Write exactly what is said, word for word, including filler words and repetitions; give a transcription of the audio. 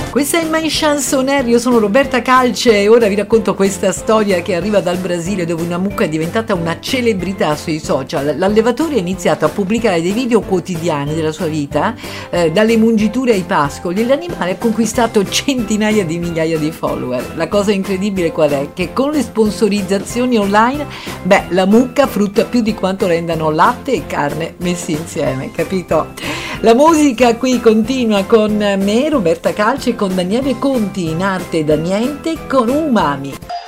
Questa è My Chansonaire, io sono Roberta Calce e ora vi racconto questa storia che arriva dal Brasile, dove una mucca è diventata una celebrità sui social. L'allevatore ha iniziato a pubblicare dei video quotidiani della sua vita, eh, dalle mungiture ai pascoli, e l'animale ha conquistato centinaia di migliaia di follower. La cosa incredibile qual è? Che con le sponsorizzazioni online, beh, la mucca frutta più di quanto rendano latte e carne messi insieme, capito? La musica qui continua con me, Roberta Calce, con Daniele Conti in arte da niente con Umami.